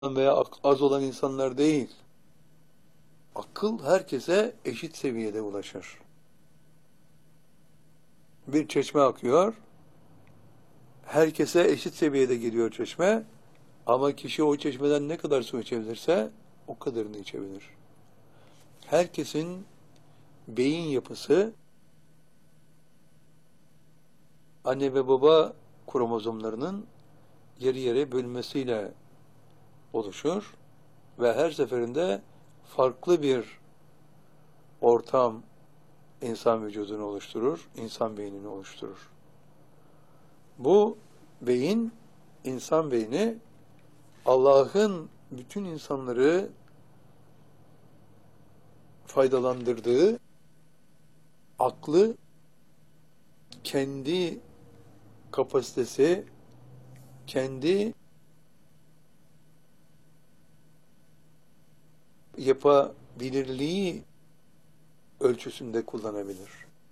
veya az olan insanlar değil. Akıl herkese eşit seviyede ulaşır. Bir çeşme akıyor, herkese eşit seviyede geliyor çeşme, ama kişi o çeşmeden ne kadar su içebilirse o kadarını içebilir. Herkesin beyin yapısı anne ve baba kromozomlarının yarı yarıya bölünmesiyle oluşur ve her seferinde farklı bir ortam insan vücudunu oluşturur, insan beynini oluşturur. Bu beyin, insan beyni, Allah'ın bütün insanları faydalandırdığı aklı kendi kapasitesi, kendi yapabilirliği ölçüsünde kullanabilir.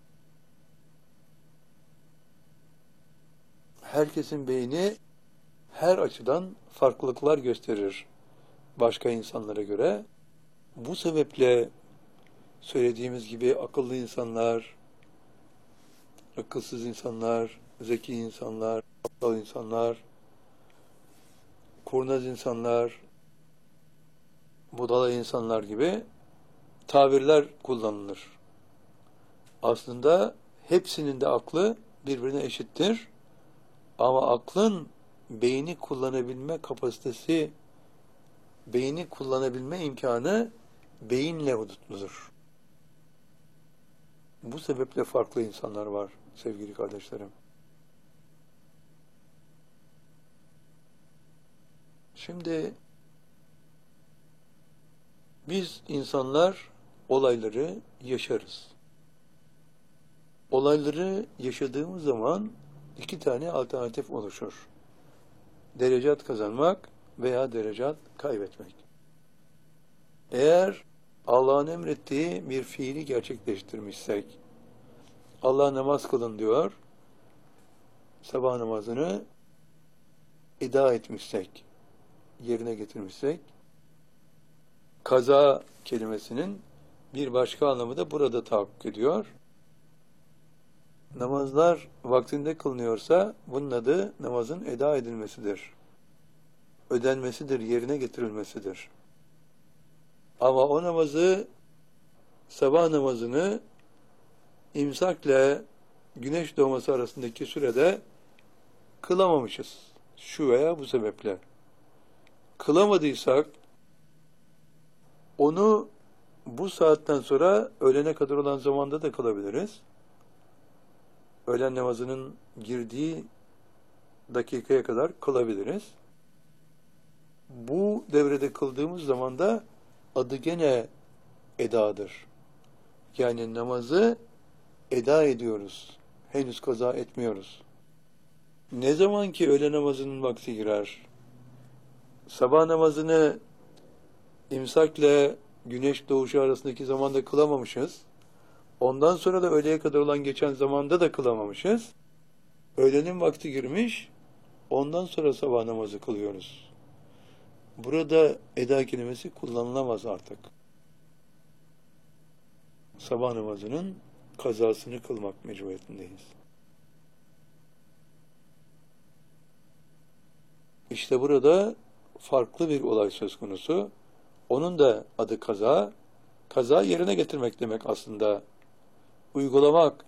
Herkesin beyni her açıdan farklılıklar gösterir başka insanlara göre. Bu sebeple söylediğimiz gibi akıllı insanlar, akılsız insanlar, zeki insanlar, aptal insanlar, kurnaz insanlar, budala insanlar gibi tabirler kullanılır. Aslında hepsinin de aklı birbirine eşittir. Ama aklın beyni kullanabilme kapasitesi, beyni kullanabilme imkanı beyinle hudutludur. Bu sebeple farklı insanlar var sevgili kardeşlerim. Şimdi biz insanlar olayları yaşarız. Olayları yaşadığımız zaman iki tane alternatif oluşur. Derecat kazanmak veya derecat kaybetmek. Eğer Allah'ın emrettiği bir fiili gerçekleştirmişsek, Allah namaz kılın diyor, sabah namazını eda etmişsek, yerine getirmişsek, kaza kelimesinin bir başka anlamı da burada tahakkuk ediyor. Namazlar vaktinde kılınıyorsa bunun adı namazın eda edilmesidir. Ödenmesidir, yerine getirilmesidir. Ama o namazı, sabah namazını imsakle güneş doğması arasındaki sürede kılamamışız. Şu veya bu sebeple. Kılamadıysak onu bu saatten sonra öğlene kadar olan zamanda da kılabiliriz. Öğlen namazının girdiği dakikaya kadar kılabiliriz. Bu devrede kıldığımız zaman da adı gene edadır. Yani namazı eda ediyoruz. Henüz kaza etmiyoruz. Ne zaman ki öğle namazının vakti girer, sabah namazını imsakle güneş doğuşu arasındaki zamanda kılamamışız. Ondan sonra da öğleye kadar olan geçen zamanda da kılamamışız. Öğlenin vakti girmiş, ondan sonra sabah namazı kılıyoruz. Burada eda kelimesi kullanılamaz artık. Sabah namazının kazasını kılmak mecburiyetindeyiz. İşte burada farklı bir olay söz konusu. Onun da adı kaza. Kaza yerine getirmek demek aslında. Uygulamak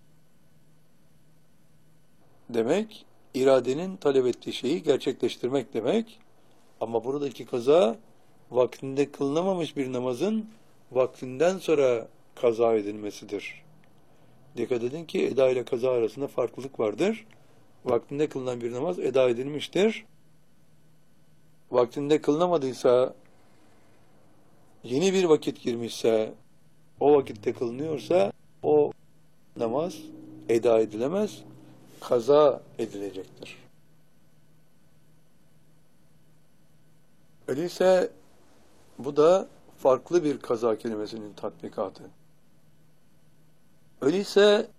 demek, iradenin talep ettiği şeyi gerçekleştirmek demek. Ama buradaki kaza, vaktinde kılınamamış bir namazın vaktinden sonra kaza edilmesidir. Dikkat edin ki eda ile kaza arasında farklılık vardır. Vaktinde kılınan bir namaz eda edilmiştir. Vaktinde kılınamadıysa, yeni bir vakit girmişse, o vakitte kılınıyorsa, o namaz eda edilemez, kaza edilecektir. Öyleyse bu da farklı bir kaza kelimesinin tatbikatı. Öyleyse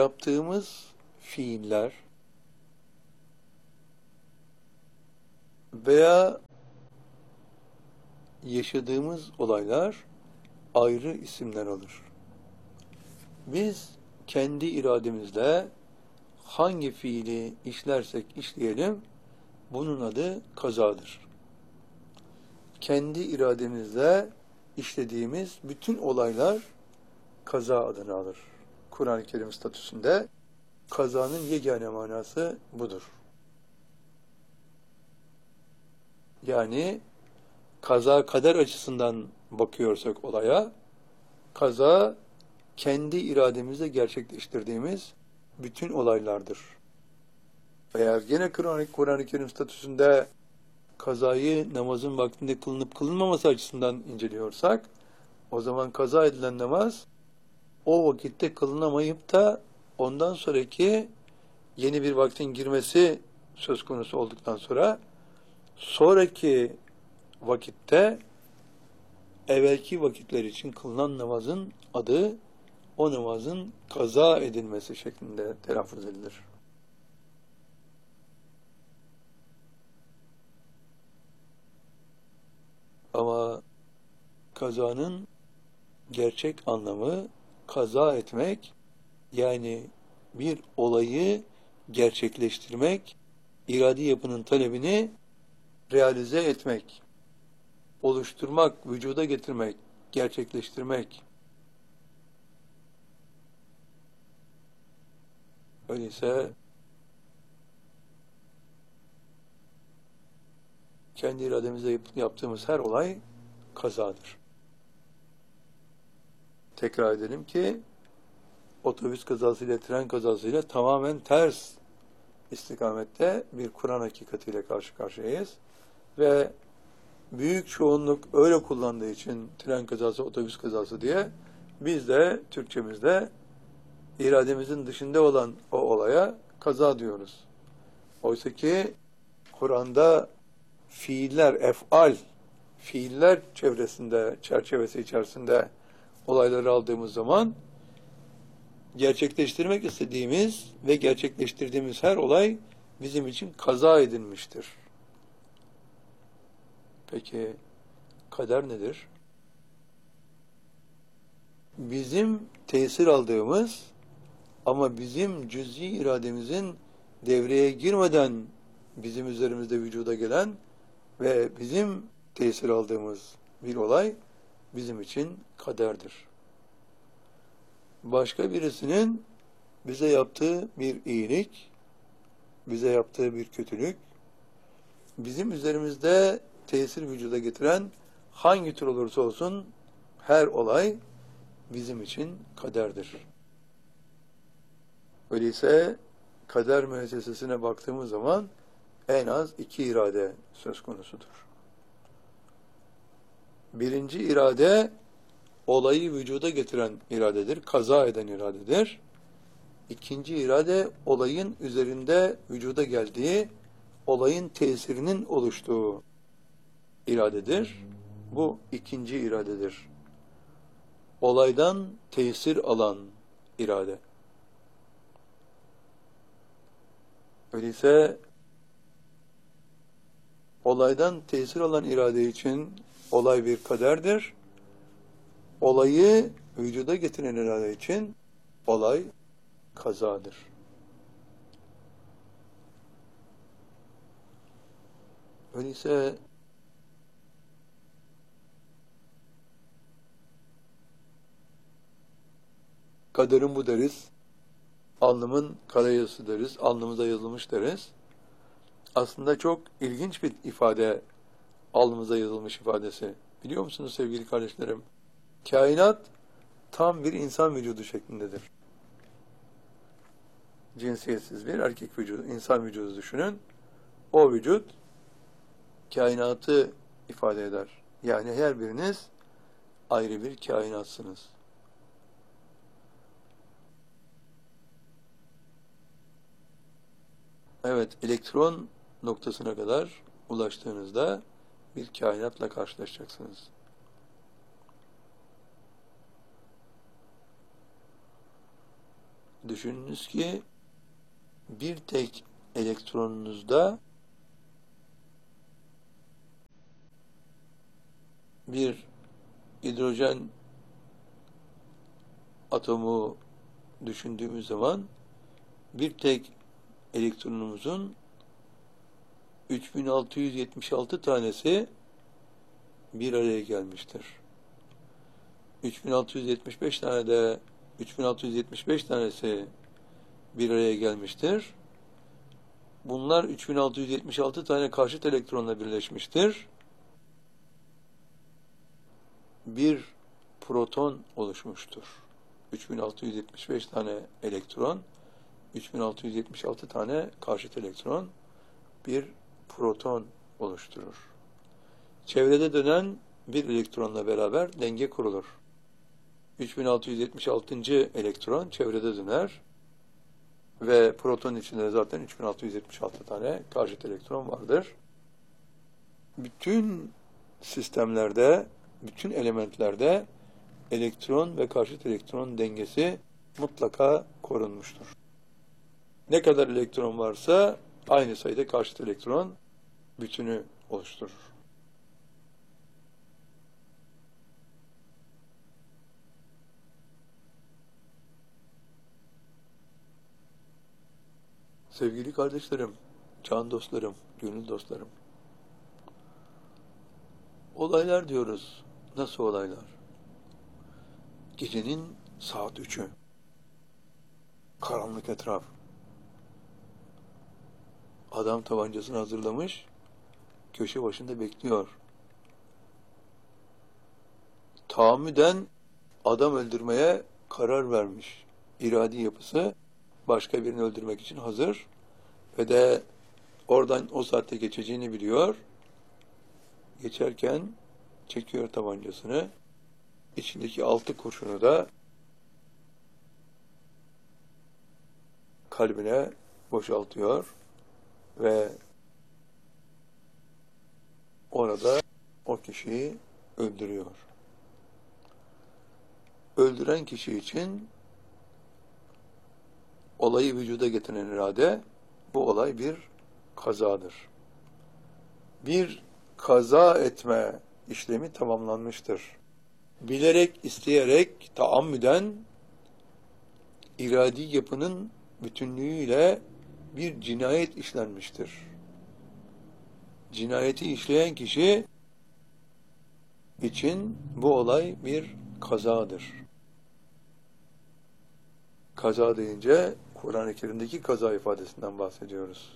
yaptığımız fiiller veya yaşadığımız olaylar ayrı isimler alır. Biz kendi irademizle hangi fiili işlersek işleyelim, bunun adı kazadır. Kendi irademizle işlediğimiz bütün olaylar kaza adını alır. Kur'an-ı Kerim statüsünde kazanın yegane manası budur. Yani kaza kader açısından bakıyorsak olaya, kaza kendi irademizle gerçekleştirdiğimiz bütün olaylardır. Eğer gene Kur'an-ı Kerim statüsünde kazayı namazın vaktinde kılınıp kılınmaması açısından inceliyorsak, o zaman kaza edilen namaz o vakitte kılınamayıp da ondan sonraki yeni bir vaktin girmesi söz konusu olduktan sonra sonraki vakitte evvelki vakitler için kılınan namazın adı o namazın kaza edilmesi şeklinde telaffuz edilir. Ama kazanın gerçek anlamı kaza etmek, yani bir olayı gerçekleştirmek, iradi yapının talebini realize etmek, oluşturmak, vücuda getirmek, gerçekleştirmek. Öyleyse kendi irademizle yaptığımız her olay kazadır. Tekrar edelim ki otobüs kazasıyla, tren kazasıyla tamamen ters istikamette bir Kur'an hakikatiyle karşı karşıyayız. Ve büyük çoğunluk öyle kullandığı için tren kazası, otobüs kazası diye biz de Türkçemizde irademizin dışında olan o olaya kaza diyoruz. Oysa ki Kur'an'da fiiller, ef'al, fiiller çerçevesi içerisinde olayları aldığımız zaman gerçekleştirmek istediğimiz ve gerçekleştirdiğimiz her olay bizim için kaza edilmiştir. Peki kader nedir? Bizim tesir aldığımız ama bizim cüz'i irademizin devreye girmeden bizim üzerimizde vücuda gelen ve bizim tesir aldığımız bir olay bizim için kaderdir. Başka birisinin bize yaptığı bir iyilik, bize yaptığı bir kötülük, bizim üzerimizde tesir vücuda getiren hangi tür olursa olsun her olay bizim için kaderdir. Öyleyse kader müessesesine baktığımız zaman en az iki irade söz konusudur. Birinci irade olayı vücuda getiren iradedir, kaza eden iradedir. İkinci irade olayın üzerinde vücuda geldiği, olayın tesirinin oluştuğu iradedir. Bu ikinci iradedir. Olaydan tesir alan irade. Öyleyse olaydan tesir alan irade için olay bir kaderdir. Olayı vücuda getiren irade için olay kazadır. Öyleyse kaderim bu deriz, alnımın kara yazısı deriz, alnımıza yazılmış deriz. Aslında çok ilginç bir ifade, alnımıza yazılmış ifadesi. Biliyor musunuz sevgili kardeşlerim? Kainat tam bir insan vücudu şeklindedir. Cinsiyetsiz bir erkek vücudu, insan vücudu düşünün. O vücut kainatı ifade eder. Yani her biriniz ayrı bir kainatsınız. Evet, elektron noktasına kadar ulaştığınızda bir kainatla karşılaşacaksınız. Düşününüz ki bir tek elektronunuzda bir hidrojen atomu düşündüğümüz zaman bir tek elektronumuzun 3676 tanesi bir araya gelmiştir. 3675 tanesi bir araya gelmiştir. Bunlar 3676 tane karşıt elektronla birleşmiştir. Bir proton oluşmuştur. 3675 tane elektron, 3676 tane karşıt elektron bir proton oluşturur. Çevrede dönen bir elektronla beraber denge kurulur. 3676. elektron çevrede döner ve proton içinde zaten 3676 tane karşıt elektron vardır. Bütün sistemlerde, bütün elementlerde elektron ve karşıt elektron dengesi mutlaka korunmuştur. Ne kadar elektron varsa aynı sayıda karşıt elektron bütünü oluşturur. Sevgili kardeşlerim, can dostlarım, gönül dostlarım. Olaylar diyoruz. Nasıl olaylar? Gecenin saat 3'ü. Karanlık etraf. Adam tabancasını hazırlamış, köşe başında bekliyor. Tahammüden adam öldürmeye karar vermiş. İradi yapısı başka birini öldürmek için hazır ve de oradan o saatte geçeceğini biliyor. Geçerken çekiyor tabancasını, içindeki 6 kurşunu da kalbine boşaltıyor ve orada o kişiyi öldürüyor. Öldüren kişi için olayı vücuda getiren irade, bu olay bir kazadır. Bir kaza etme işlemi tamamlanmıştır. Bilerek, isteyerek, taammüden iradi yapının bütünlüğüyle bir cinayet işlenmiştir. Cinayeti işleyen kişi için bu olay bir kazadır. Kaza deyince Kur'an-ı Kerim'deki kaza ifadesinden bahsediyoruz.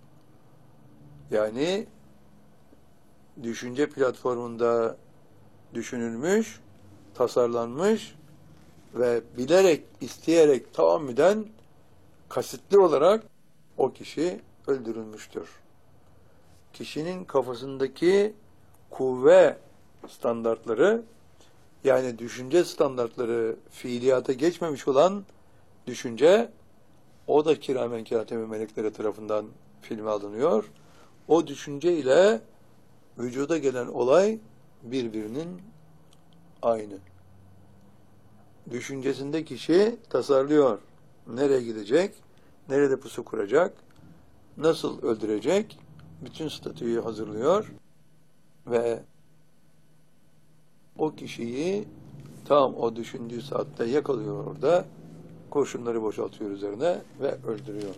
Yani düşünce platformunda düşünülmüş, tasarlanmış ve bilerek, isteyerek, taammüden, kasıtlı olarak o kişi öldürülmüştür. Kişinin kafasındaki kuvve standartları, yani düşünce standartları fiiliyata geçmemiş olan düşünce, o da kiramen kâtibe melekleri tarafından filme alınıyor. O düşünce ile vücuda gelen olay birbirinin aynı. Düşüncesinde kişi tasarlıyor. Nereye gidecek? Nerede pusu kuracak? Nasıl öldürecek? Bütün statüyü hazırlıyor ve o kişiyi tam o düşündüğü saatte yakalıyor orada. Kurşunları boşaltıyor üzerine ve öldürüyor.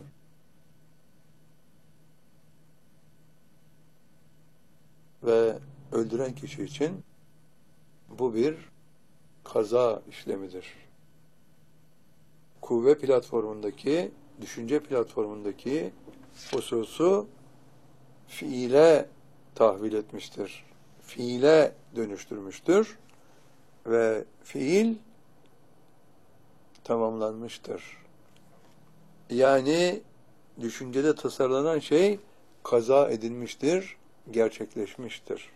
Ve öldüren kişi için bu bir kaza işlemidir. Kuvve platformundaki, düşünce platformundaki hususu fiile tahvil etmiştir. Fiile dönüştürmüştür ve fiil tamamlanmıştır. Yani düşüncede tasarlanan şey kaza edilmiştir, gerçekleşmiştir.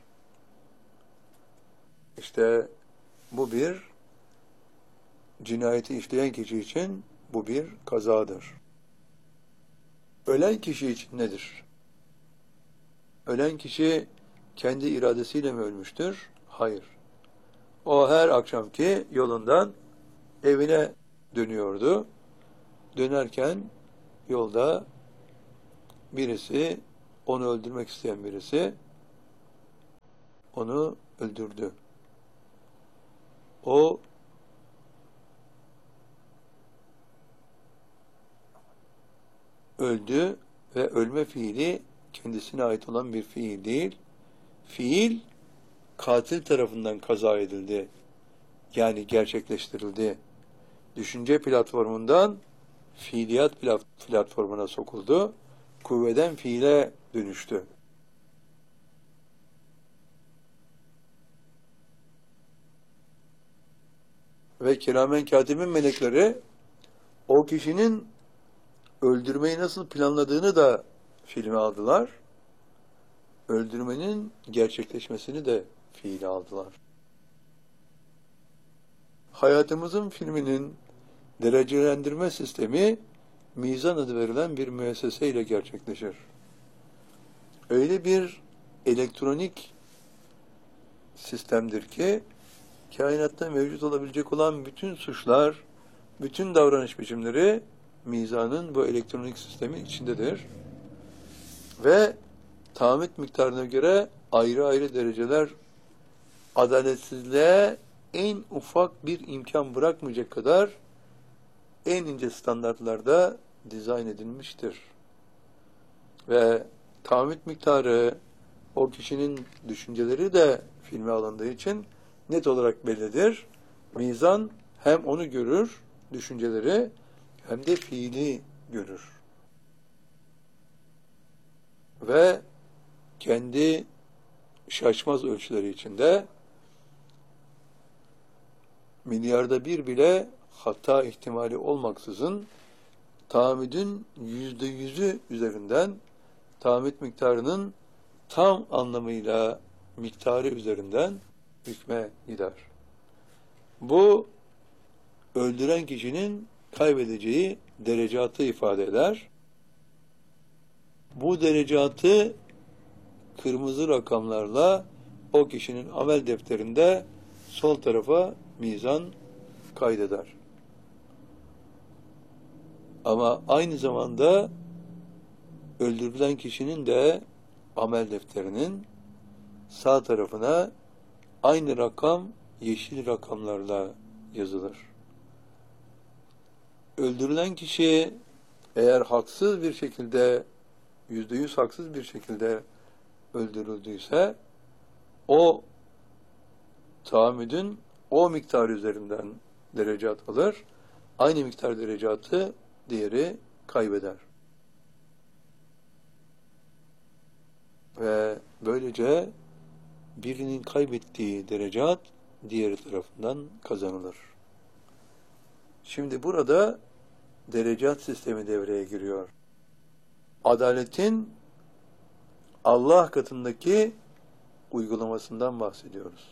İşte bu bir cinayeti işleyen kişi için bu bir kazadır. Ölen kişi için nedir? Ölen kişi kendi iradesiyle mi ölmüştür? Hayır. O her akşamki yolundan evine dönüyordu. Dönerken yolda birisi, onu öldürmek isteyen birisi onu öldürdü. O öldü ve ölme fiili kendisine ait olan bir fiil değil. Fiil katil tarafından kaza edildi. Yani gerçekleştirildi. Düşünce platformundan fiiliyat platformuna sokuldu. Kuvveden fiile dönüştü. Ve kiramen katibin melekleri o kişinin öldürmeyi nasıl planladığını da filme aldılar. Öldürmenin gerçekleşmesini de fiile aldılar. Hayatımızın filminin derecelendirme sistemi mizan adı verilen bir müessese ile gerçekleşir. Öyle bir elektronik sistemdir ki kainatta mevcut olabilecek olan bütün suçlar, bütün davranış biçimleri mizanın bu elektronik sistemin içindedir. Ve tahammül miktarına göre ayrı ayrı dereceler adaletsizliğe en ufak bir imkan bırakmayacak kadar en ince standartlarda dizayn edilmiştir. Ve tahammül miktarı o kişinin düşünceleri de filme alındığı için net olarak bellidir. Mizan hem onu görür, düşünceleri, hem de fiili görür. Ve kendi şaşmaz ölçüleri içinde milyarda bir bile hata ihtimali olmaksızın tahammülün %100'ü üzerinden tahammül miktarının tam anlamıyla miktarı üzerinden hükme gider. Bu öldüren kişinin kaybedeceği derecatı ifade eder. Bu derecatı kırmızı rakamlarla o kişinin amel defterinde sol tarafa mizan kaydeder. Ama aynı zamanda öldürülen kişinin de amel defterinin sağ tarafına aynı rakam yeşil rakamlarla yazılır. Öldürülen kişi eğer haksız bir şekilde, %100 haksız bir şekilde öldürüldüyse o tahammülün o miktar üzerinden derecat alır. Aynı miktar derecatı diğeri kaybeder. Ve böylece birinin kaybettiği derecat diğeri tarafından kazanılır. Şimdi burada derecat sistemi devreye giriyor. Adaletin Allah katındaki uygulamasından bahsediyoruz.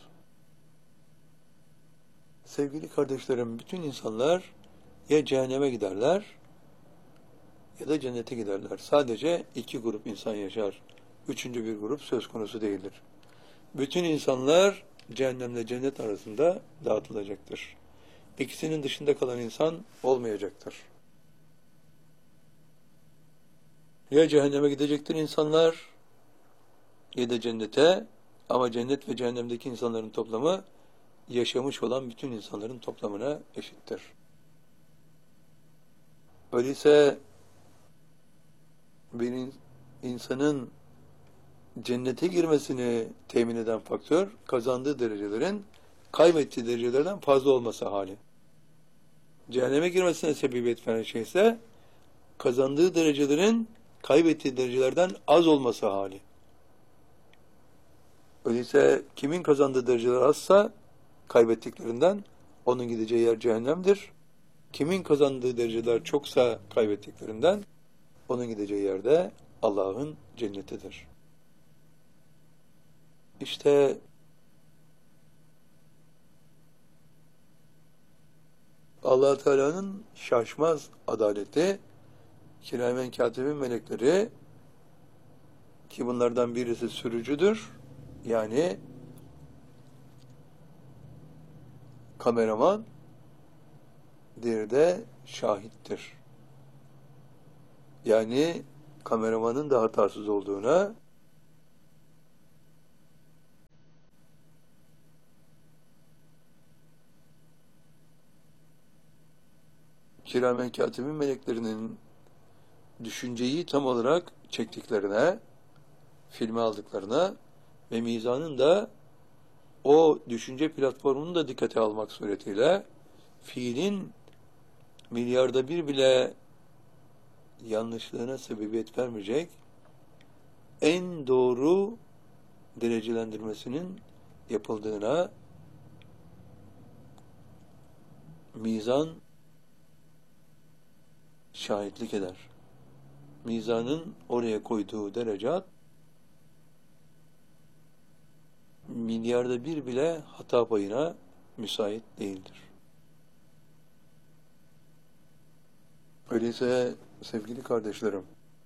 Sevgili kardeşlerim, bütün insanlar ya cehenneme giderler ya da cennete giderler. Sadece iki grup insan yaşar. Üçüncü bir grup söz konusu değildir. Bütün insanlar cehennemle cennet arasında dağıtılacaktır. İkisinin dışında kalan insan olmayacaktır. Ya cehenneme gidecektir insanlar ya da cennete, ama cennet ve cehennemdeki insanların toplamı yaşamış olan bütün insanların toplamına eşittir. Öyleyse bir insanın cennete girmesini temin eden faktör, kazandığı derecelerin kaybettiği derecelerden fazla olması hali. Cehenneme girmesine sebebiyet veren şey ise kazandığı derecelerin kaybettiği derecelerden az olması hali. Öyleyse kimin kazandığı dereceler azsa kaybettiklerinden onun gideceği yer cehennemdir. Kimin kazandığı dereceler çoksa kaybettiklerinden onun gideceği yerde Allah'ın cennetidir. İşte Allah Teala'nın şaşmaz adaleti, kiramen katibin melekleri, ki bunlardan birisi sürücüdür, yani kameraman, diğeri de şahittir. Yani kameramanın da hatasız olduğuna, kiramen katibin meleklerinin düşünceyi tam olarak çektiklerine, filme aldıklarına ve mizanın da o düşünce platformunu da dikkate almak suretiyle fiilin milyarda bir bile yanlışlığına sebebiyet vermeyecek en doğru derecelendirmesinin yapıldığına mizan şahitlik eder. Mizanın oraya koyduğu derecat milyarda bir bile hata payına müsait değildir. Öyleyse sevgili kardeşlerim,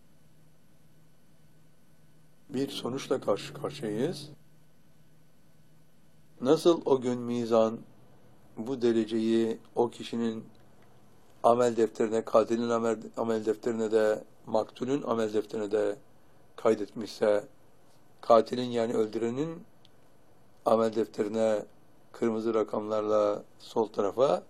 bir sonuçla karşı karşıyayız. Nasıl o gün mizan bu dereceyi o kişinin amel defterine, katilin amel defterine de, maktulün amel defterine de kaydetmişse, katilin yani öldürenin amel defterine kırmızı rakamlarla sol tarafa,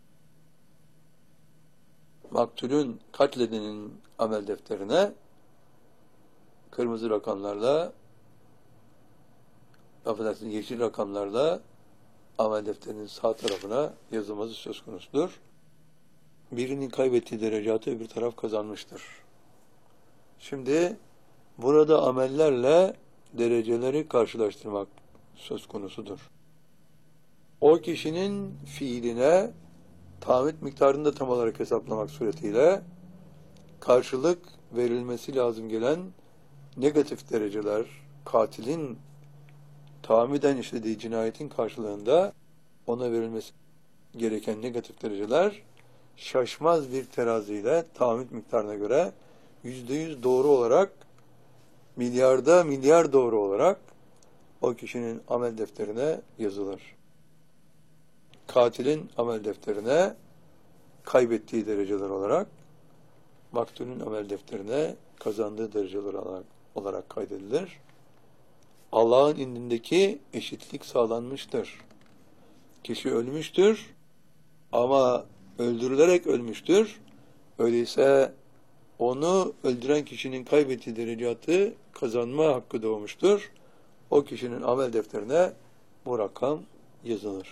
maktulün katledenin amel defterine kırmızı rakamlarla, affedersiniz yeşil rakamlarla amel defterinin sağ tarafına yazılması söz konusudur. Birinin kaybettiği derecatı öbür taraf kazanmıştır. Şimdi burada amellerle dereceleri karşılaştırmak söz konusudur. O kişinin fiiline taahhüt miktarını da tam olarak hesaplamak suretiyle karşılık verilmesi lazım gelen negatif dereceler, katilin tahammüden işlediği cinayetin karşılığında ona verilmesi gereken negatif dereceler şaşmaz bir teraziyle taahhüt miktarına göre %100 doğru olarak, milyarda milyar doğru olarak o kişinin amel defterine yazılır. Katilin amel defterine kaybettiği dereceler olarak, maktulün amel defterine kazandığı dereceler olarak kaydedilir. Allah'ın indindeki eşitlik sağlanmıştır. Kişi ölmüştür ama öldürülerek ölmüştür. Öyleyse onu öldüren kişinin kaybettiği derecatı kazanma hakkı doğmuştur. O kişinin amel defterine bu rakam yazılır.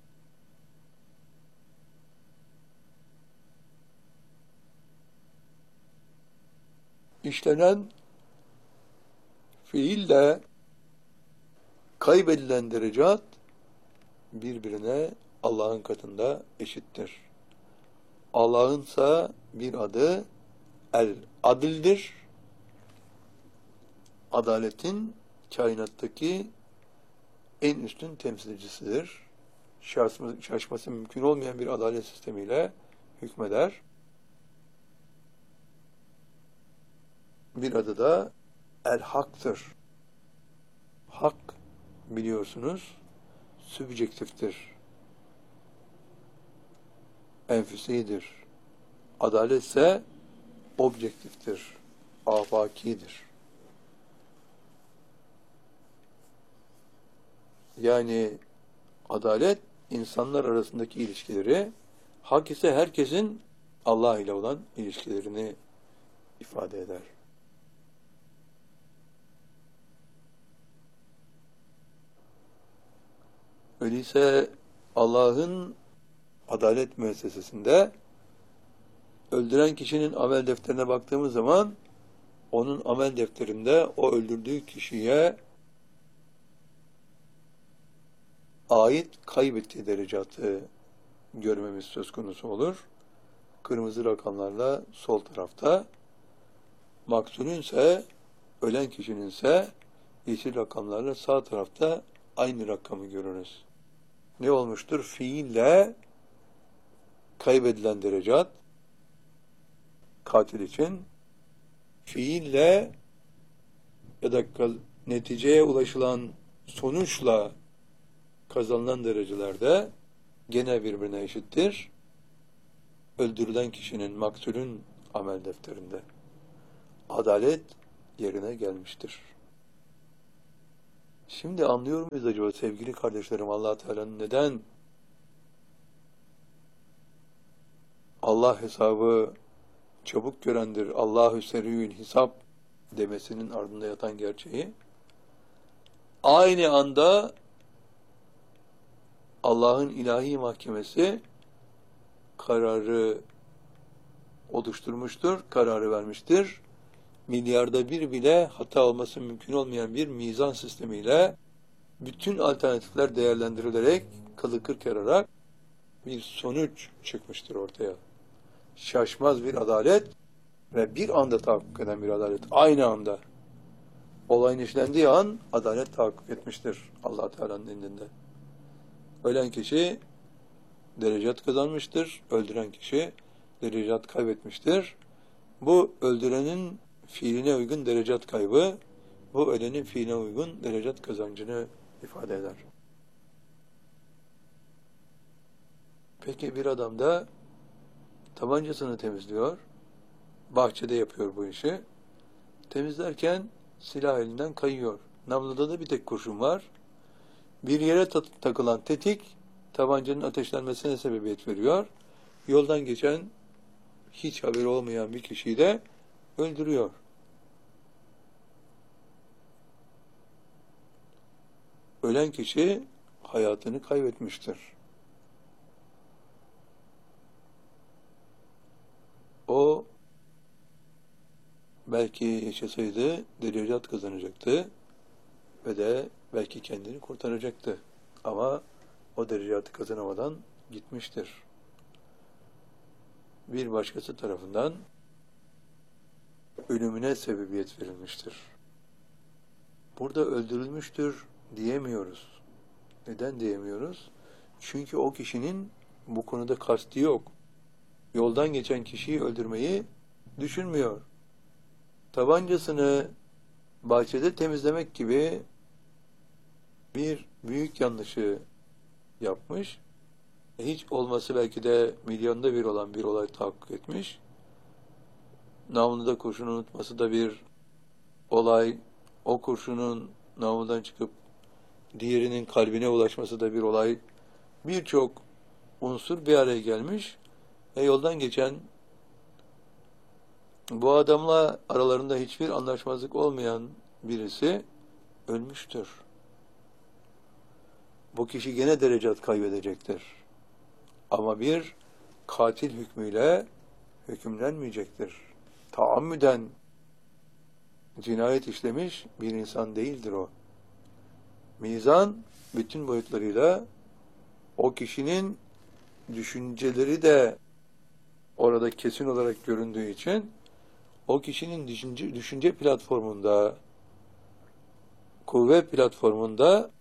İşlenen fiille kaybedilen derecat birbirine Allah'ın katında eşittir. Allah'ınsa bir adı el-adildir. Adaletin kainattaki en üstün temsilcisidir. Şaşması mümkün olmayan bir adalet sistemiyle hükmeder. Bir adı da el-haktır. Hak, biliyorsunuz, sübjektiftir. Enfüsidir. Adalet ise objektiftir. Afakidir. Yani adalet insanlar arasındaki ilişkileri, hak ise herkesin Allah ile olan ilişkilerini ifade eder. Öyleyse Allah'ın adalet müessesesinde öldüren kişinin amel defterine baktığımız zaman onun amel defterinde o öldürdüğü kişiye ait kaybettiği derecatı görmemiz söz konusu olur. Kırmızı rakamlarla sol tarafta, maktulün ise, ölen kişinin ise yeşil rakamlarla sağ tarafta aynı rakamı görürüz. Ne olmuştur? Fiille kaybedilen derecat katil için, fiille ya da neticeye ulaşılan sonuçla kazanılan derecelerde gene birbirine eşittir. Öldürülen kişinin, maktulün amel defterinde adalet yerine gelmiştir. Şimdi anlıyor muyuz acaba sevgili kardeşlerim, Allah Teala'nın neden Allah hesabı çabuk görendir, Allahu seriyül hisap demesinin ardında yatan gerçeği, aynı anda Allah'ın ilahi mahkemesi kararı oluşturmuştur, kararı vermiştir. Milyarda bir bile hata olması mümkün olmayan bir mizan sistemiyle bütün alternatifler değerlendirilerek kılı kırk yararak bir sonuç çıkmıştır ortaya. Şaşmaz bir adalet ve bir anda tahakkuk eden bir adalet. Aynı anda. Olayın işlendiği an adalet tahakkuk etmiştir Allah Teala'nın indinde. Ölen kişi derecat kazanmıştır. Öldüren kişi derecat kaybetmiştir. Bu öldürenin fiiline uygun derecat kaybı, bu ölenin fiiline uygun derecat kazancını ifade eder. Peki bir adam da tabancasını temizliyor, bahçede yapıyor bu işi. Temizlerken silah elinden kayıyor. Namluda da bir tek kurşun var. Bir yere takılan tetik tabancanın ateşlenmesine sebebiyet veriyor. Yoldan geçen hiç haberi olmayan bir kişiyi de öldürüyor. Ölen kişi hayatını kaybetmiştir. O belki yaşasaydı derecat kazanacaktı ve de belki kendini kurtaracaktı. Ama o derecatı kazanamadan gitmiştir. Bir başkası tarafından ölümüne sebebiyet verilmiştir. Burada öldürülmüştür diyemiyoruz. Neden diyemiyoruz? Çünkü o kişinin bu konuda kasti yok. Yoldan geçen kişiyi öldürmeyi düşünmüyor. Tabancasını bahçede temizlemek gibi bir büyük yanlışı yapmış. Hiç olması belki de milyonda bir olan bir olay tahakkuk etmiş. Namluda kurşun unutması da bir olay. O kurşunun namludan çıkıp diğerinin kalbine ulaşması da bir olay. Birçok unsur bir araya gelmiş ve yoldan geçen bu adamla aralarında hiçbir anlaşmazlık olmayan birisi ölmüştür. Bu kişi gene derecat kaybedecektir. Ama bir katil hükmüyle hükümlenmeyecektir. Taammüden cinayet işlemiş bir insan değildir o. Mizan bütün boyutlarıyla o kişinin düşünceleri de orada kesin olarak göründüğü için o kişinin düşünce platformunda, kuvve platformunda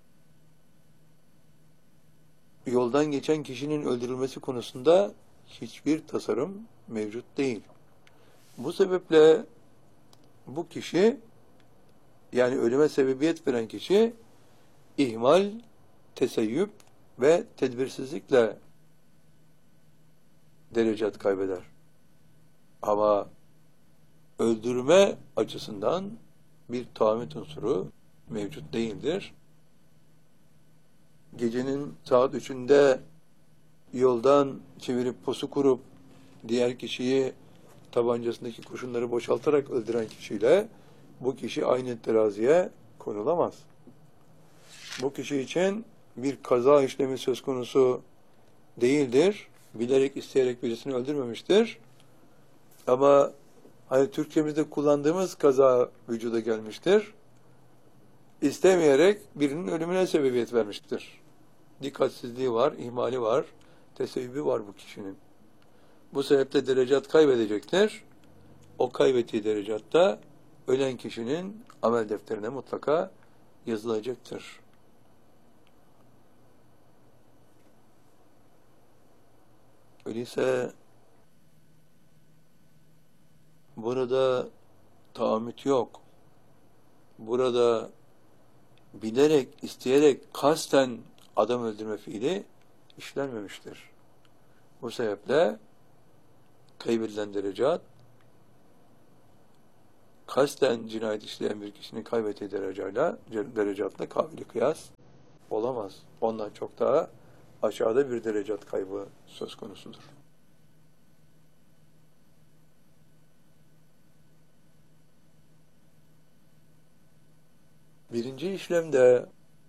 yoldan geçen kişinin öldürülmesi konusunda hiçbir tasarım mevcut değil. Bu sebeple bu kişi, yani ölüme sebebiyet veren kişi, ihmal, teseyyüp ve tedbirsizlikle derecat kaybeder. Ama öldürme açısından bir tahammüt unsuru mevcut değildir. Gecenin saat 3'ünde yoldan çevirip pusu kurup diğer kişiyi tabancasındaki kurşunları boşaltarak öldüren kişiyle bu kişi aynı teraziye konulamaz. Bu kişi için bir kaza işlemi söz konusu değildir. Bilerek, isteyerek birisini öldürmemiştir. Ama hani Türkçemizde kullandığımız kaza vücuda gelmiştir. İstemeyerek birinin ölümüne sebebiyet vermiştir. Dikkatsizliği var, ihmali var, teseyyübü var bu kişinin. Bu sebeple derecat kaybedecektir. O kaybettiği derecatta ölen kişinin amel defterine mutlaka yazılacaktır. Öyleyse burada tahammüt yok. Burada bilerek, isteyerek, kasten adam öldürme fiili işlenmemiştir. Bu sebeple kaybedilen derecat, kasten cinayet işleyen bir kişinin kaybettiği derecatla kabili kıyas olamaz. Ondan çok daha aşağıda bir derecat kaybı söz konusudur. Birinci işlemde,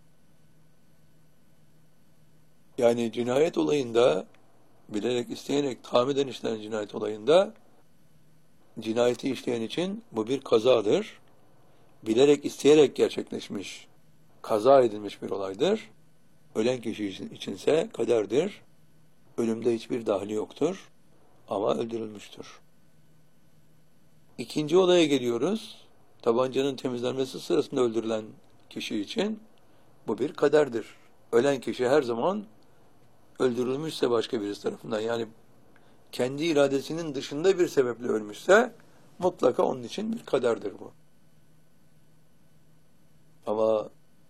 yani cinayet olayında, bilerek isteyerek tahammüden işlenen cinayet olayında, cinayeti işleyen için bu bir kazadır. Bilerek isteyerek gerçekleşmiş, kaza edilmiş bir olaydır. Ölen kişi içinse kaderdir. Ölümde hiçbir dahli yoktur ama öldürülmüştür. İkinci olaya geliyoruz. Tabancanın temizlenmesi sırasında öldürülen kişi için bu bir kaderdir. Ölen kişi her zaman öldürülmüşse başka birisi tarafından, yani kendi iradesinin dışında bir sebeple ölmüşse mutlaka onun için bir kaderdir bu. Ama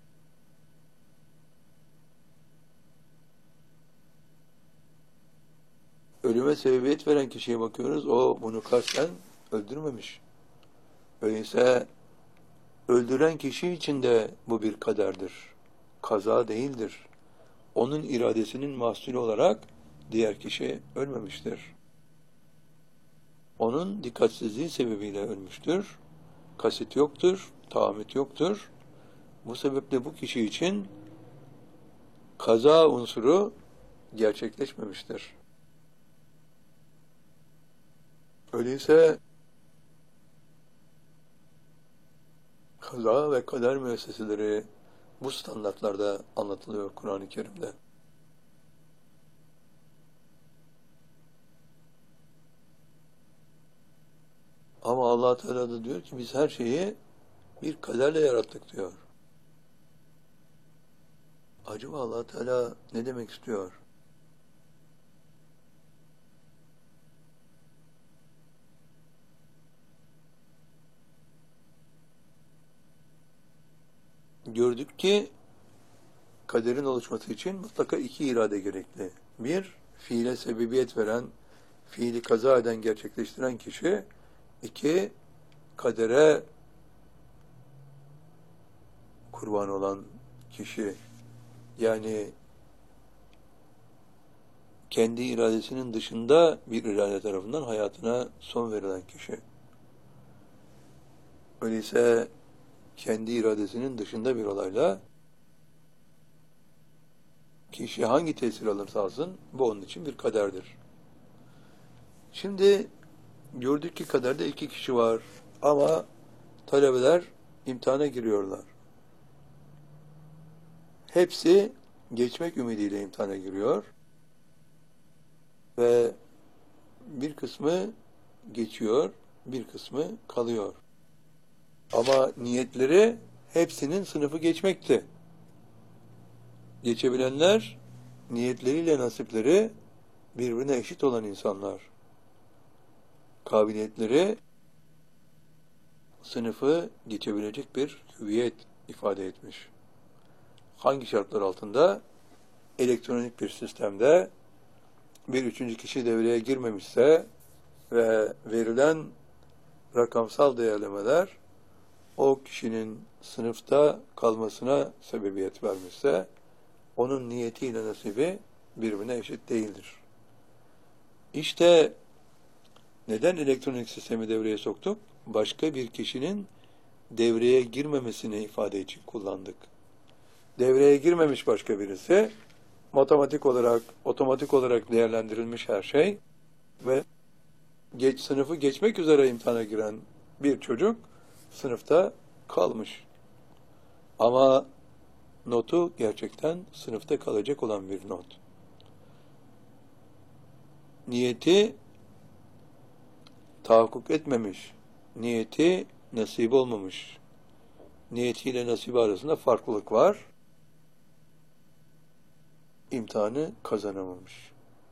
ölüme sebebiyet veren kişiye bakıyoruz. O bunu kasten öldürmemiş. Öyleyse öldüren kişi için de bu bir kaderdir. Kaza değildir. Onun iradesinin mahsulü olarak diğer kişi ölmemiştir. Onun dikkatsizliği sebebiyle ölmüştür. Kasıt yoktur, tahammüt yoktur. Bu sebeple bu kişi için kaza unsuru gerçekleşmemiştir. Öyleyse kaza ve kader müesseseleri bu standartlarda anlatılıyor Kur'an-ı Kerim'de. Ama Allah Teala da diyor ki biz her şeyi bir kaderle yarattık diyor. Acaba Allah Teala ne demek istiyor? Gördük ki kaderin oluşması için mutlaka iki irade gerekli. Bir, fiile sebebiyet veren, fiili kaza eden, gerçekleştiren kişi. İki, kadere kurban olan kişi. Yani kendi iradesinin dışında bir irade tarafından hayatına son verilen kişi. Öyleyse kendi iradesinin dışında bir olayla kişi hangi tesir alırsa alsın bu onun için bir kaderdir. Şimdi gördük ki kaderde iki kişi var ama talebeler imtihana giriyorlar. Hepsi geçmek ümidiyle imtihana giriyor ve bir kısmı geçiyor, bir kısmı kalıyor. Ama niyetleri hepsinin sınıfı geçmekti. Geçebilenler niyetleriyle nasipleri birbirine eşit olan insanlar. Kabiliyetleri sınıfı geçebilecek bir hüviyet ifade etmiş. Hangi şartlar altında? Elektronik bir sistemde bir üçüncü kişi devreye girmemişse ve verilen rakamsal değerlemeler o kişinin sınıfta kalmasına sebebiyet vermişse onun niyetiyle nasibi birbirine eşit değildir. İşte neden elektronik sistemi devreye soktuk? Başka bir kişinin devreye girmemesini ifade için kullandık. Devreye girmemiş başka birisi, matematik olarak, otomatik olarak değerlendirilmiş her şey ve sınıfı geçmek üzere imtihana giren bir çocuk sınıfta kalmış. Ama notu gerçekten sınıfta kalacak olan bir not. Niyeti tahakkuk etmemiş, niyeti nasip olmamış. Niyetiyle nasibi arasında farklılık var. İmtihanı kazanamamış.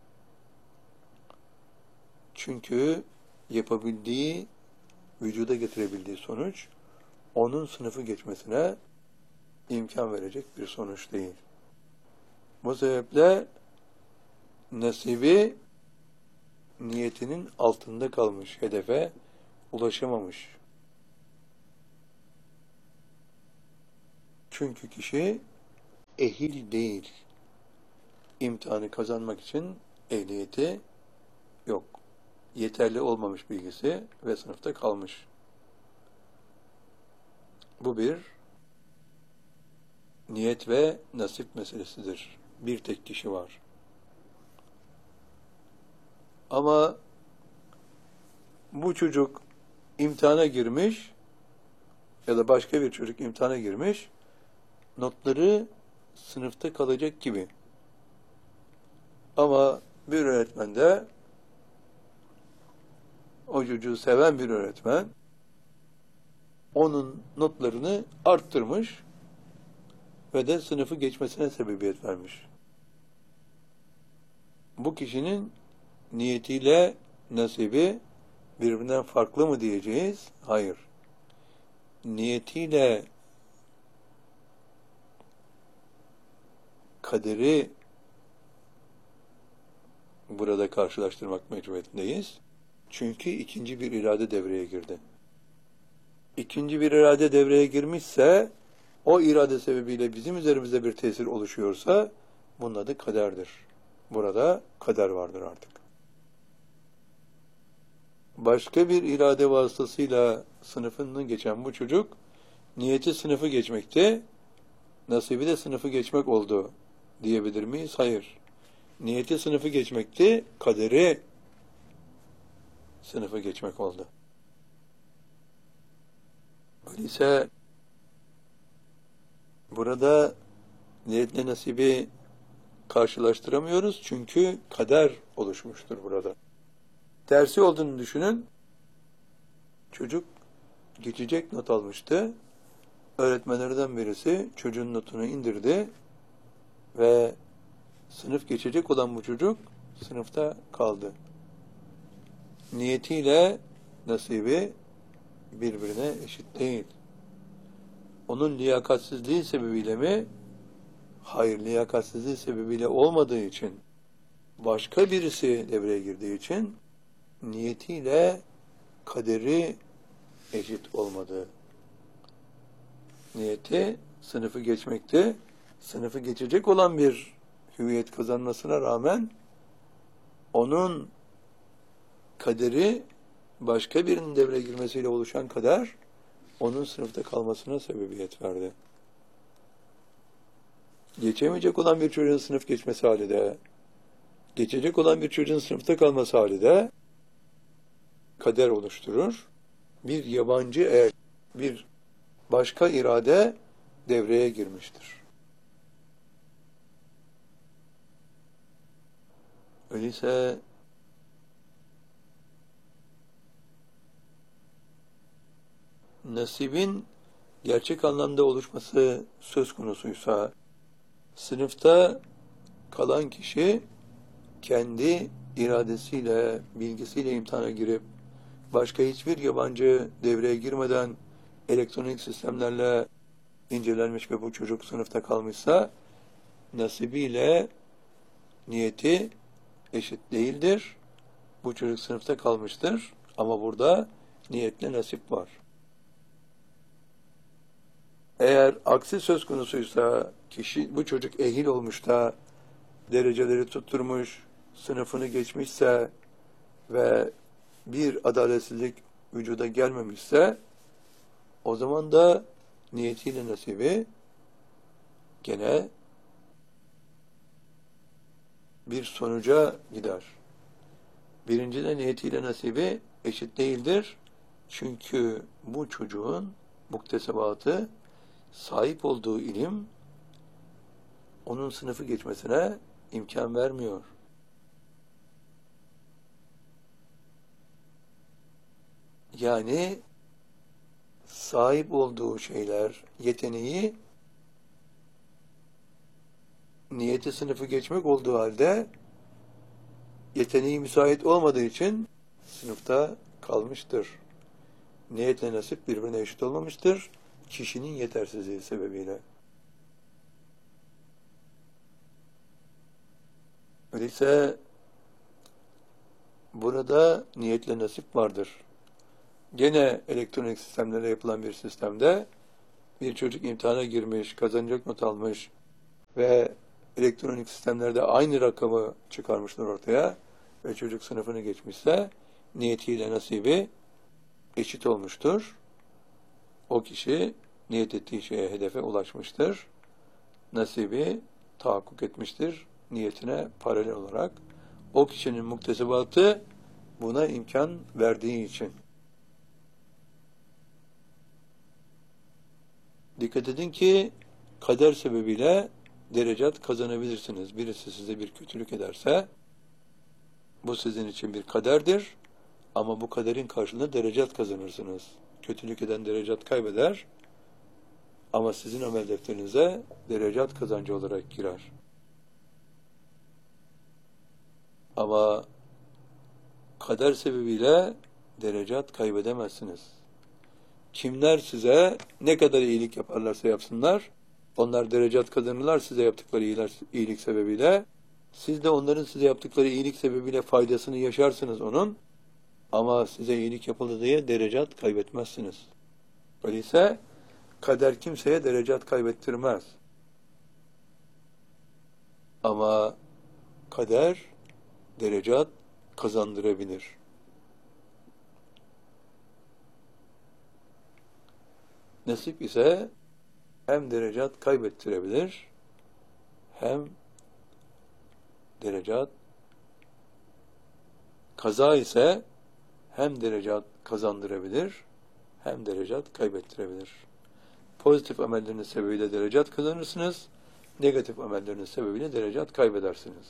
Çünkü yapabildiği, vücuda getirebildiği sonuç, onun sınıfı geçmesine imkan verecek bir sonuç değil. Bu sebeple nasibi niyetinin altında kalmış, hedefe ulaşamamış. Çünkü kişi ehil değil. İmtihanı kazanmak için ehliyeti yok. Yeterli olmamış bilgisi ve sınıfta kalmış. Bu bir. niyet ve nasip meselesidir. Bir tek kişi var. Ama bu çocuk imtihana girmiş ya da başka bir çocuk imtihana girmiş, notları sınıfta kalacak gibi. Ama bir öğretmen de, o çocuğu seven bir öğretmen, onun notlarını arttırmış ve de sınıfı geçmesine sebebiyet vermiş. Bu kişinin niyetiyle nasibi birbirinden farklı mı diyeceğiz? Hayır. Niyetiyle kaderi burada karşılaştırmak mecburiyetindeyiz. Çünkü ikinci bir irade devreye girdi. İkinci bir irade devreye girmişse, o irade sebebiyle bizim üzerimizde bir tesir oluşuyorsa, bunun adı kaderdir. Burada kader vardır artık. Başka bir irade vasıtasıyla sınıfını geçen bu çocuk, niyeti sınıfı geçmekti, nasibi de sınıfı geçmek oldu diyebilir miyiz? Hayır. Niyeti sınıfı geçmekti, kaderi sınıfı geçmek oldu. Öyleyse burada niyetle nasibi karşılaştıramıyoruz çünkü kader oluşmuştur burada. Tersi olduğunu düşünün. Çocuk geçecek not almıştı. Öğretmenlerden birisi çocuğun notunu indirdi ve sınıf geçecek olan bu çocuk sınıfta kaldı. Niyetiyle nasibi birbirine eşit değil. Onun liyakatsizliği sebebiyle mi? Hayır, liyakatsizliği sebebiyle olmadığı için, başka birisi devreye girdiği için niyetiyle kaderi eşit olmadı. Niyeti sınıfı geçmekti. Sınıfı geçecek olan bir hüviyet kazanmasına rağmen onun kaderi, başka birinin devreye girmesiyle oluşan kader, onun sınıfta kalmasına sebebiyet verdi. Geçemeyecek olan bir çocuğun sınıf geçmesi halinde, geçecek olan bir çocuğun sınıfta kalması halinde kader oluşturur. Bir yabancı el, bir başka irade devreye girmiştir. Öyleyse nasibin gerçek anlamda oluşması söz konusuysa, sınıfta kalan kişi kendi iradesiyle, bilgisiyle imtihana girip, başka hiçbir yabancı devreye girmeden elektronik sistemlerle incelenmiş ve bu çocuk sınıfta kalmışsa, nasibiyle niyeti eşit değildir. Bu çocuk sınıfta kalmıştır ama burada niyetle nasip var. Eğer aksi söz konusuysa, bu çocuk ehil olmuş da dereceleri tutturmuş, sınıfını geçmişse ve bir adaletsizlik vücuda gelmemişse, o zaman da niyetiyle nasibi gene bir sonuca gider. Birincide niyetiyle nasibi eşit değildir. Çünkü bu çocuğun muktesebatı, sahip olduğu ilim, onun sınıfı geçmesine imkan vermiyor. Yani sahip olduğu şeyler, yeteneği, niyeti sınıfı geçmek olduğu halde yeteneği müsait olmadığı için sınıfta kalmıştır. Niyetle nasip birbirine eşit olmamıştır. Kişinin yetersizliği sebebiyle. Öyleyse burada niyetle nasip vardır. Gene elektronik sistemlerle yapılan bir sistemde bir çocuk imtihana girmiş, kazanacak not almış ve elektronik sistemlerde aynı rakamı çıkarmışlar ortaya ve çocuk sınıfını geçmişse niyetiyle nasibi eşit olmuştur. O kişi niyet ettiği şeye, hedefe ulaşmıştır. nasibi tahakkuk etmiştir niyetine paralel olarak. O kişinin muktesebatı buna imkan verdiği için. Dikkat edin ki kader sebebiyle derecat kazanabilirsiniz. Birisi size bir kötülük ederse bu sizin için bir kaderdir ama bu kaderin karşılığında derecat kazanırsınız. Kötülük eden derecat kaybeder ama sizin amel defterinize derecat kazancı olarak girer. Ama kader sebebiyle derecat kaybedemezsiniz. Kimler size ne kadar iyilik yaparlarsa yapsınlar, onlar derecat kazanırlar size yaptıkları iyilik sebebiyle. Siz de onların size yaptıkları iyilik sebebiyle faydasını yaşarsınız onun. Ama size iyilik yapıldı diye derecat kaybetmezsiniz. Öyleyse kader kimseye derecat kaybettirmez. Ama kader derecat kazandırabilir. Nasip ise hem derecat kaybettirebilir, hem derecat, kaza ise hem derecat kazandırabilir, hem derecat kaybettirebilir. Pozitif amelleriniz sebebiyle derecat kazanırsınız, negatif amelleriniz sebebiyle derecat kaybedersiniz.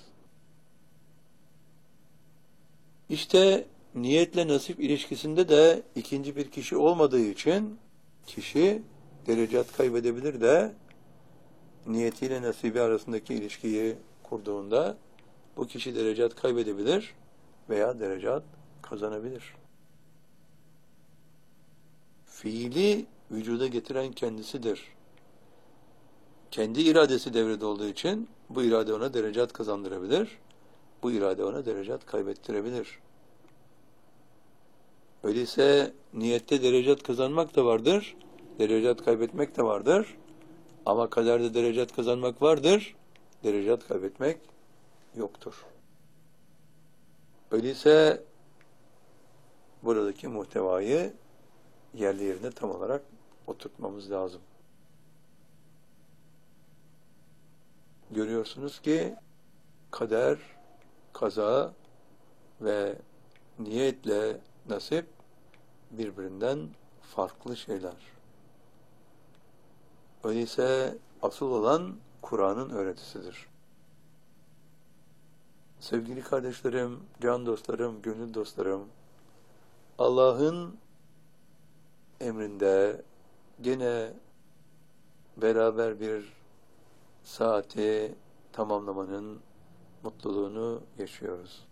İşte niyetle nasip ilişkisinde de ikinci bir kişi olmadığı için kişi derecat kaybedebilir de niyetiyle nasibi arasındaki ilişkiyi kurduğunda bu kişi derecat kaybedebilir veya derecat kazanabilir. Fiili vücuda getiren kendisidir. Kendi iradesi devrede olduğu için bu irade ona derecat kazandırabilir, bu irade ona derecat kaybettirebilir. Öyleyse niyette derecat kazanmak da vardır, derecat kaybetmek de vardır. Ama kaderde derecat kazanmak vardır, derecat kaybetmek yoktur. Öyleyse buradaki muhtevayı yerli yerine tam olarak oturtmamız lazım. Görüyorsunuz ki kader, kaza ve niyetle nasip birbirinden farklı şeyler. Öyleyse asıl olan Kur'an'ın öğretisidir. Sevgili kardeşlerim, can dostlarım, gönül dostlarım, Allah'ın emrinde gene beraber bir saati tamamlamanın mutluluğunu yaşıyoruz.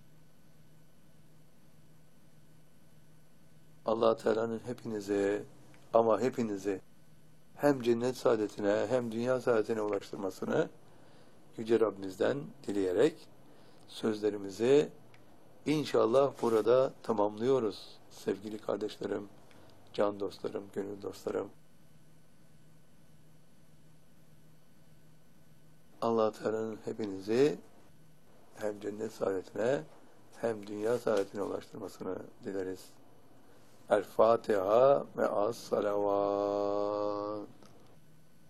Allah Teala'nın hepinizi ama hepinizi hem cennet saadetine hem dünya saadetine ulaştırmasını Yüce Rabbimizden dileyerek sözlerimizi inşallah burada tamamlıyoruz. Sevgili kardeşlerim, can dostlarım, gönül dostlarım. Allah Teala'nın hepinizi hem cennet saadetine hem dünya saadetine ulaştırmasını dileriz. El Fatiha ve as-salavat.